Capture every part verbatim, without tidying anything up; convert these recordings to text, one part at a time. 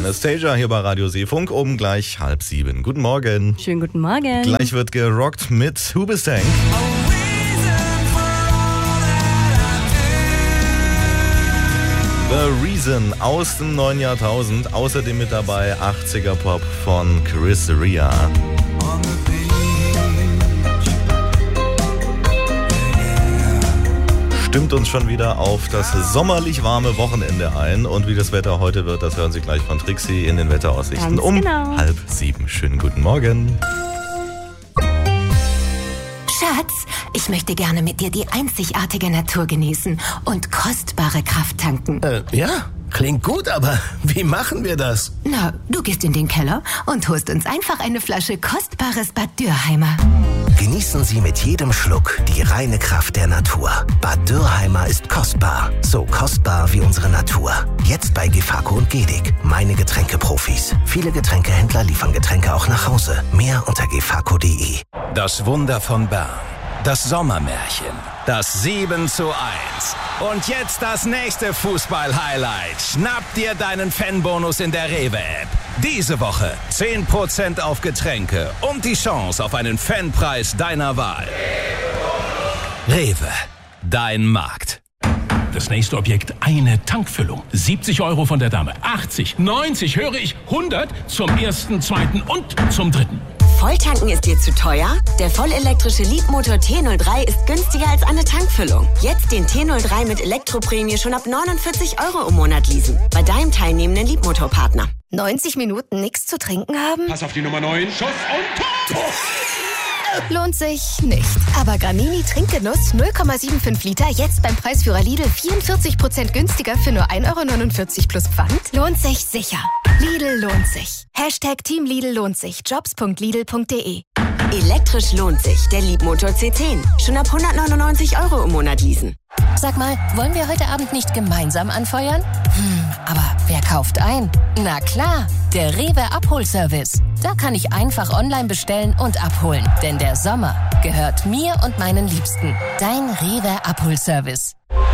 Anastasia hier bei Radio Seefunk um gleich halb sieben. Guten Morgen. Schönen guten Morgen. Gleich wird gerockt mit Hoobastank. The Reason aus dem neuen Jahrtausend. Außerdem mit dabei achtziger Pop von Chris Rea. Stimmt uns schon wieder auf das sommerlich warme Wochenende ein. Und wie das Wetter heute wird, das hören Sie gleich von Trixie in den Wetteraussichten. Ganz um genau. halb sieben. Schönen guten Morgen. Schatz, ich möchte gerne mit dir die einzigartige Natur genießen und kostbare Kraft tanken. Äh, ja, klingt gut, aber wie machen wir das? Na, du gehst in den Keller und holst uns einfach eine Flasche kostbares Bad Dürrheimer. Genießen Sie mit jedem Schluck die reine Kraft der Natur. Bad Dürrheimer ist kostbar. So kostbar wie unsere Natur. Jetzt bei Gefako und Gedig. Meine Getränkeprofis. Viele Getränkehändler liefern Getränke auch nach Hause. Mehr unter gefako punkt de. Das Wunder von Bern. Das Sommermärchen. Das sieben zu eins. Und jetzt das nächste Fußball-Highlight. Schnapp dir deinen Fanbonus in der Rewe-App. Diese Woche zehn Prozent auf Getränke und die Chance auf einen Fanpreis deiner Wahl. Rewe, dein Markt. Das nächste Objekt, eine Tankfüllung. siebzig Euro von der Dame. achtzig, neunzig, höre ich, hundert zum ersten, zweiten und zum dritten. Volltanken ist dir zu teuer? Der vollelektrische Leapmotor T null drei ist günstiger als eine Tankfüllung. Jetzt den T null drei mit Elektroprämie schon ab neunundvierzig Euro im Monat leasen. Bei deinem teilnehmenden Leapmotor-Partner. neunzig Minuten nichts zu trinken haben? Pass auf die Nummer neun, Schuss und Tor! Lohnt sich nicht. Aber Gramini Trinkgenuss null Komma fünfundsiebzig Liter jetzt beim Preisführer Lidl vierundvierzig Prozent günstiger für nur ein Euro neunundvierzig plus Pfand? Lohnt sich sicher. Lidl lohnt sich. Hashtag Team Lidl lohnt sich. jobs punkt lidl punkt de. Elektrisch lohnt sich. Der Leapmotor C zehn. Schon ab hundertneunundneunzig Euro im Monat leasen. Sag mal, wollen wir heute Abend nicht gemeinsam anfeuern? Hm, aber wer kauft ein? Na klar, der Rewe Abholservice. Da kann ich einfach online bestellen und abholen. Denn der Sommer gehört mir und meinen Liebsten. Dein Rewe Abholservice.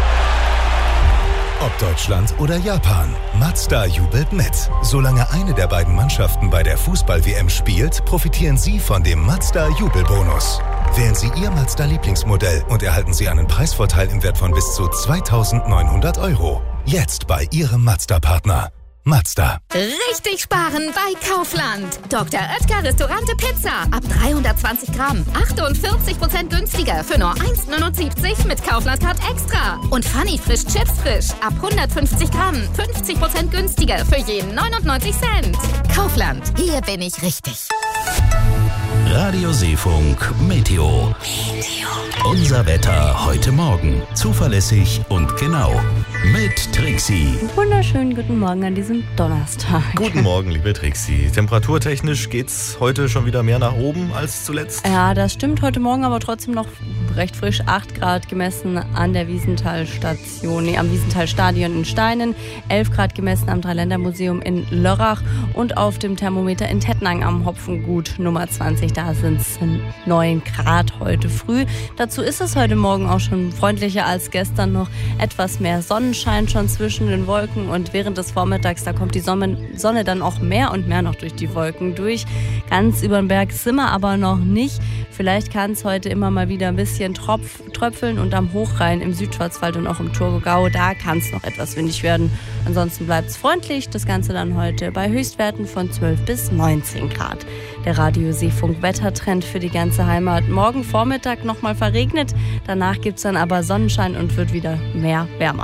Ob Deutschland oder Japan, Mazda jubelt mit. Solange eine der beiden Mannschaften bei der Fußball-W M spielt, profitieren Sie von dem Mazda-Jubelbonus. Wählen Sie Ihr Mazda-Lieblingsmodell und erhalten Sie einen Preisvorteil im Wert von bis zu zweitausendneunhundert Euro. Jetzt bei Ihrem Mazda-Partner. Mazda. Richtig sparen bei Kaufland. Doktor Oetker Restaurante Pizza. Ab dreihundertzwanzig Gramm. achtundvierzig Prozent günstiger für nur eins neunundsiebzig mit Kaufland-Card Extra. Und Funny Frisch Chips Frisch. Ab hundertfünfzig Gramm. fünfzig Prozent günstiger für jeden neunundneunzig Cent. Kaufland. Hier bin ich richtig. Radio Seefunk Meteo. Unser Wetter heute Morgen. Zuverlässig und genau. Mit Trixie. Wunderschönen guten Morgen an diesem Donnerstag. Guten Morgen, liebe Trixie. Temperaturtechnisch geht's heute schon wieder mehr nach oben als zuletzt. Ja, das stimmt. Heute Morgen aber trotzdem noch recht frisch. acht Grad gemessen an der Wiesenthal-Station, nee, am Wiesenthal-Stadion in Steinen. elf Grad gemessen am Dreiländermuseum in Lörrach. Und auf dem Thermometer in Tettnang am Hopfengut Nummer zwanzig. Da sind es neun Grad heute früh. Dazu ist es heute Morgen auch schon freundlicher als gestern, noch etwas mehr Sonnenschein schon zwischen den Wolken und während des Vormittags, da kommt die Sonne, Sonne dann auch mehr und mehr noch durch die Wolken durch. Ganz über den Berg sind wir aber noch nicht. Vielleicht kann es heute immer mal wieder ein bisschen tropf, tröpfeln und am Hochrhein, im Südschwarzwald und auch im Thurgau, da kann es noch etwas windig werden. Ansonsten bleibt es freundlich. Das Ganze dann heute bei Höchstwerten von zwölf bis neunzehn Grad. Der Radio Seefunk Wettertrend für die ganze Heimat. Morgen Vormittag nochmal verregnet. Danach gibt es dann aber Sonnenschein und wird wieder mehr wärmer.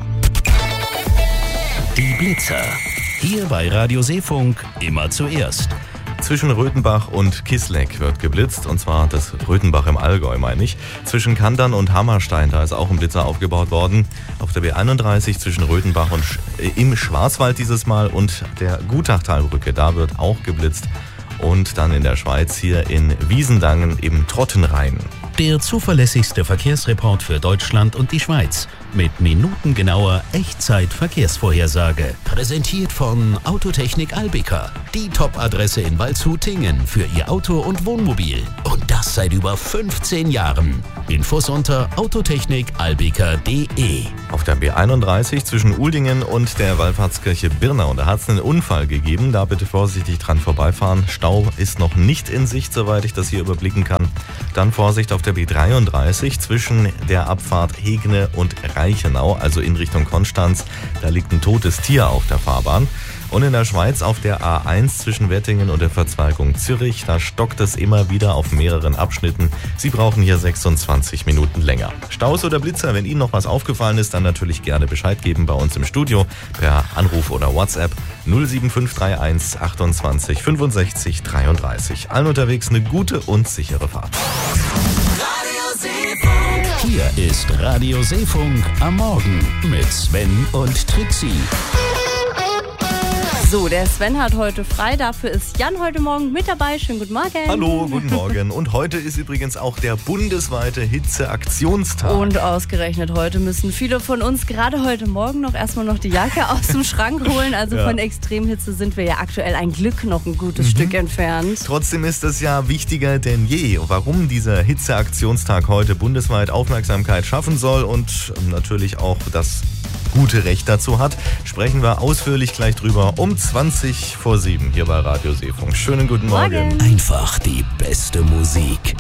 Die Blitzer. Hier bei Radio Seefunk immer zuerst. Zwischen Röthenbach und Kisleck wird geblitzt, und zwar das Röthenbach im Allgäu, meine ich. Zwischen Kandern und Hammerstein, da ist auch ein Blitzer aufgebaut worden. Auf der B einunddreißig zwischen Röthenbach und Sch- äh, im Schwarzwald dieses Mal und der Gutachtalbrücke, da wird auch geblitzt. Und dann in der Schweiz hier in Wiesendangen im Trottenrhein. Der zuverlässigste Verkehrsreport für Deutschland und die Schweiz mit minutengenauer Echtzeit-Verkehrsvorhersage. Präsentiert von Autotechnik Albica. Die Top-Adresse in Waldshut-Tingen für Ihr Auto und Wohnmobil. Und das seit über fünfzehn Jahren. Infos unter autotechnik albica punkt de. Auf der B einunddreißig zwischen Uldingen und der Wallfahrtskirche Birnau. Da hat es einen Unfall gegeben. Da bitte vorsichtig dran vorbeifahren. Stau ist noch nicht in Sicht, soweit ich das hier überblicken kann. Dann Vorsicht auf der B dreiunddreißig zwischen der Abfahrt Hegne und Reichenau, also in Richtung Konstanz. Da liegt ein totes Tier auf der Fahrbahn. Und in der Schweiz auf der A eins zwischen Wettingen und der Verzweigung Zürich, da stockt es immer wieder auf mehreren Abschnitten. Sie brauchen hier sechsundzwanzig Minuten länger. Staus oder Blitzer, wenn Ihnen noch was aufgefallen ist, dann natürlich gerne Bescheid geben bei uns im Studio per Anruf oder WhatsApp null sieben fünf drei eins achtundzwanzig fünfundsechzig dreiunddreißig. Allen unterwegs eine gute und sichere Fahrt. Hier ist Radio Seefunk am Morgen mit Sven und Trixie. So, der Sven hat heute frei, dafür ist Jan heute Morgen mit dabei. Schönen guten Morgen. Hallo, guten Morgen. Und heute ist übrigens auch der bundesweite Hitzeaktionstag. Und ausgerechnet heute müssen viele von uns gerade heute Morgen noch erstmal noch die Jacke aus dem Schrank holen. Also ja. Von Extremhitze sind wir ja aktuell ein Glück noch ein gutes mhm. Stück entfernt. Trotzdem ist das ja wichtiger denn je. Warum dieser Hitzeaktionstag heute bundesweit Aufmerksamkeit schaffen soll und natürlich auch das gute Recht dazu hat, sprechen wir ausführlich gleich drüber um zwanzig vor sieben hier bei Radio Seefunk. Schönen guten Morgen. Morgen. Einfach die beste Musik.